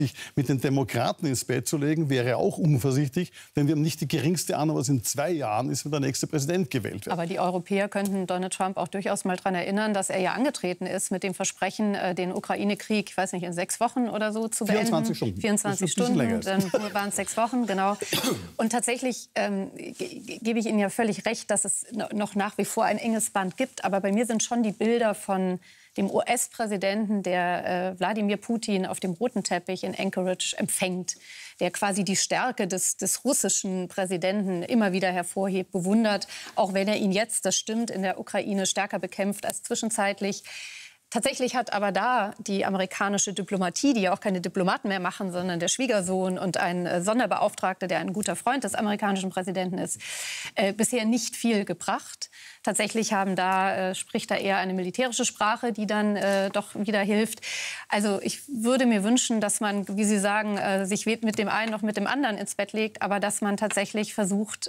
sich mit den Demokraten ins Bett zu legen, wäre auch unvorsichtig, denn wir haben nicht die geringste Ahnung, was in 2 Jahren ist, wenn der nächste Präsident gewählt wird. Aber die Europäer könnten Donald Trump auch durchaus mal daran erinnern, dass er ja angetreten ist mit dem Versprechen, den Ukraine-Krieg, ich weiß nicht, in 6 Wochen oder so zu beenden. 24 Stunden. 24 Stunden, dann waren es 6 Wochen, genau. Und tatsächlich gebe ich Ihnen ja völlig recht, dass es noch nach wie vor ein enges Band gibt. Aber bei mir sind schon die Bilder von dem US-Präsidenten, der Wladimir Putin auf dem roten Teppich in Anchorage empfängt, der quasi die Stärke des russischen Präsidenten immer wieder hervorhebt, bewundert, auch wenn er ihn jetzt, das stimmt, in der Ukraine stärker bekämpft als zwischenzeitlich. Tatsächlich hat aber da die amerikanische Diplomatie, die ja auch keine Diplomaten mehr machen, sondern der Schwiegersohn und ein Sonderbeauftragter, der ein guter Freund des amerikanischen Präsidenten ist, bisher nicht viel gebracht. Tatsächlich spricht da eher eine militärische Sprache, die dann doch wieder hilft. Also ich würde mir wünschen, dass man, wie Sie sagen, sich mit dem einen noch mit dem anderen ins Bett legt, aber dass man tatsächlich versucht,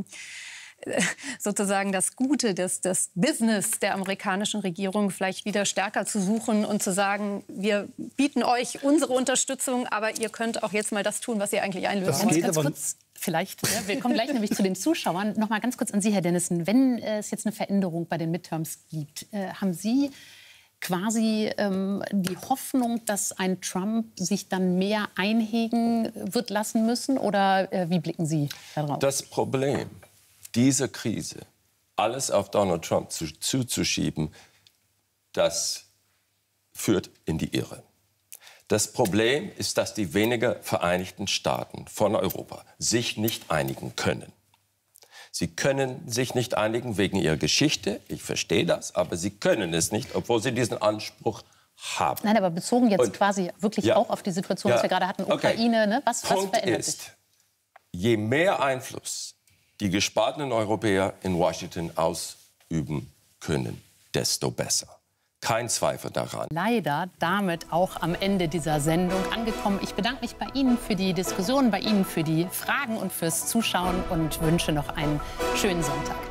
sozusagen das Gute, das Business der amerikanischen Regierung vielleicht wieder stärker zu suchen und zu sagen, wir bieten euch unsere Unterstützung, aber ihr könnt auch jetzt mal das tun, was ihr eigentlich einlösen wollt. Ganz kurz, vielleicht, wir kommen gleich nämlich zu den Zuschauern. Noch mal ganz kurz an Sie, Herr Dennissen. Wenn es jetzt eine Veränderung bei den Midterms gibt, haben Sie quasi die Hoffnung, dass ein Trump sich dann mehr einhegen wird lassen müssen? Oder wie blicken Sie darauf? Das Problem dieser Krise, alles auf Donald Trump zuzuschieben, das führt in die Irre. Das Problem ist, dass die weniger Vereinigten Staaten von Europa sich nicht einigen können. Sie können sich nicht einigen wegen ihrer Geschichte, ich verstehe das, aber sie können es nicht, obwohl sie diesen Anspruch haben. Nein, aber bezogen jetzt quasi wirklich auch auf die Situation, was wir gerade hatten, Ukraine, ne? Was verändert sich? Je mehr Einfluss die gespaltenen Europäer in Washington ausüben können, desto besser. Kein Zweifel daran. Leider damit auch am Ende dieser Sendung angekommen. Ich bedanke mich bei Ihnen für die Diskussion, bei Ihnen für die Fragen und fürs Zuschauen und wünsche noch einen schönen Sonntag.